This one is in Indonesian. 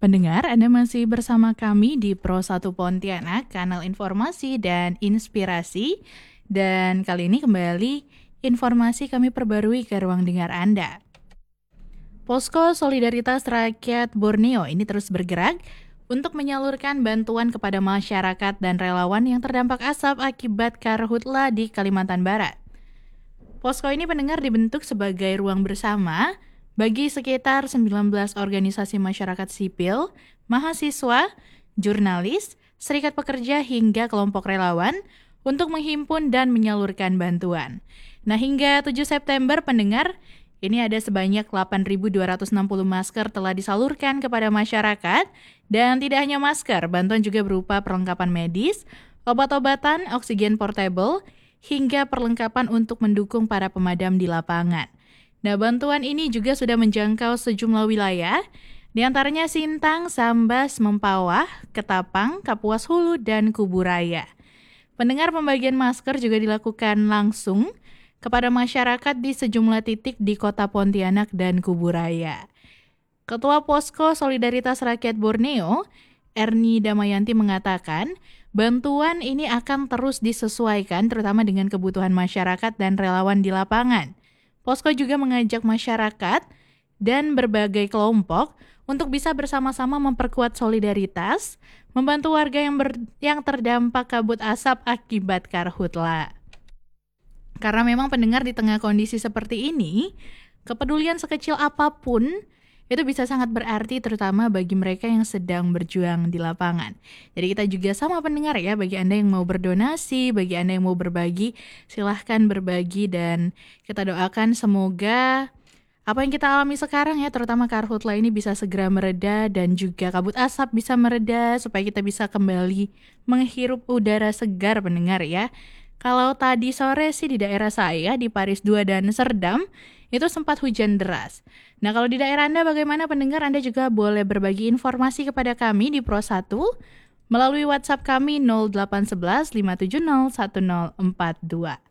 Pendengar, Anda masih bersama kami di Pro 1 Pontianak, kanal informasi dan inspirasi. Dan kali ini kembali informasi kami perbarui ke ruang dengar Anda. Posko Solidaritas Rakyat Borneo ini terus bergerak untuk menyalurkan bantuan kepada masyarakat dan relawan yang terdampak asap akibat karhutla di Kalimantan Barat. Posko ini pendengar dibentuk sebagai ruang bersama bagi sekitar 19 organisasi masyarakat sipil, mahasiswa, jurnalis, serikat pekerja hingga kelompok relawan untuk menghimpun dan menyalurkan bantuan. Nah, hingga 7 September pendengar, ini ada sebanyak 8.260 masker telah disalurkan kepada masyarakat dan tidak hanya masker, bantuan juga berupa perlengkapan medis, obat-obatan, oksigen portable, hingga perlengkapan untuk mendukung para pemadam di lapangan. Nah, bantuan ini juga sudah menjangkau sejumlah wilayah, di antaranya Sintang, Sambas, Mempawah, Ketapang, Kapuas Hulu, dan Kuburaya. Pendengar, pembagian masker juga dilakukan langsung kepada masyarakat di sejumlah titik di Kota Pontianak dan Kuburaya. Ketua Posko Solidaritas Rakyat Borneo, Erni Damayanti mengatakan, bantuan ini akan terus disesuaikan terutama dengan kebutuhan masyarakat dan relawan di lapangan. Posko juga mengajak masyarakat dan berbagai kelompok untuk bisa bersama-sama memperkuat solidaritas, membantu warga yang terdampak kabut asap akibat karhutla. Karena memang pendengar di tengah kondisi seperti ini, kepedulian sekecil apapun itu bisa sangat berarti terutama bagi mereka yang sedang berjuang di lapangan. Jadi kita juga sama pendengar ya, bagi Anda yang mau berdonasi, bagi Anda yang mau berbagi, silahkan berbagi dan kita doakan semoga apa yang kita alami sekarang ya, terutama karhutla ini bisa segera mereda dan juga kabut asap bisa mereda supaya kita bisa kembali menghirup udara segar pendengar ya. Kalau tadi sore sih di daerah saya di Paris 2 dan Serdam itu sempat hujan deras. Nah, kalau di daerah Anda bagaimana pendengar? Anda juga boleh berbagi informasi kepada kami di Pro 1 melalui WhatsApp kami 0811 570 1042.